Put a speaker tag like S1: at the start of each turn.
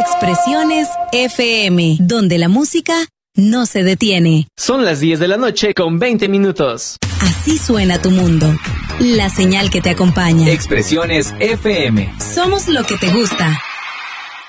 S1: Expresiones FM, donde la música no se detiene.
S2: Son las 10 de la noche con 20 minutos.
S1: Así suena tu mundo. La señal que te acompaña.
S3: Expresiones FM.
S1: Somos lo que te gusta.